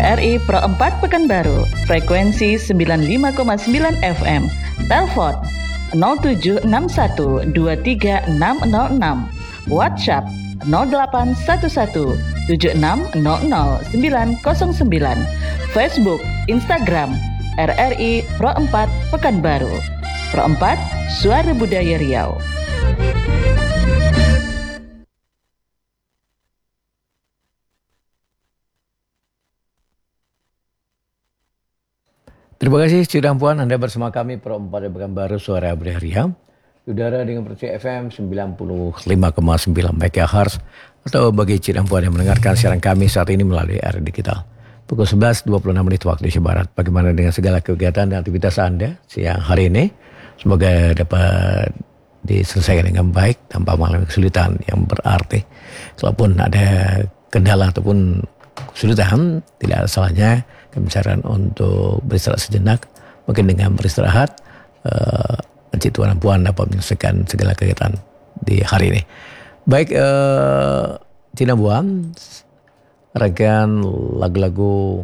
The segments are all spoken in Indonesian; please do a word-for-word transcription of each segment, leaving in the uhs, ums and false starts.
R I Pro empat Pekanbaru, frekuensi sembilan puluh lima koma sembilan F M. Telepon nol tujuh enam satu dua tiga enam nol enam. WhatsApp nol delapan satu satu tujuh enam nol nol sembilan nol sembilan. Facebook, Instagram R R I Pro empat Pekanbaru. Pro empat, Suara Budaya Riau. Terima kasih Cidang Puan, Anda bersama kami Pro empat Pekanbaru Suara Budaya Riau. Udara dengan frekuensi F M sembilan puluh lima koma sembilan MHz atau bagi Cidang Puan yang mendengarkan siaran kami saat ini melalui area digital. Pukul sebelas dua puluh enam menit waktu Indonesia Barat. Bagaimana dengan segala kegiatan dan aktivitas Anda siang hari ini? Semoga dapat diselesaikan dengan baik tanpa mengalami kesulitan yang berarti. Kalaupun ada kendala ataupun kesulitan, tidak ada salahnya kami saran untuk beristirahat sejenak. Mungkin dengan beristirahat, uh, Encik Tuan dan Puan dapat menyelesaikan segala kegiatan di hari ini. Baik, uh, Cina Buan, rangkaian lagu-lagu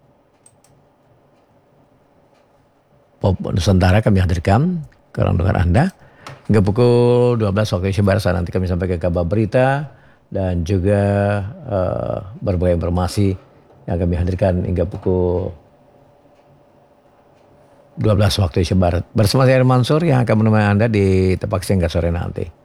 pop Nusantara kami hadirkan ke ruang dengar Anda. Hingga pukul dua belas waktu Indonesia Barat, saat nanti kami sampaikan kabar berita dan juga uh, berbagai informasi yang kami hadirkan hingga pukul dua belas waktu Indonesia Barat. Bersama saya Mansur yang akan menemani Anda di Tepak Hingga sore nanti.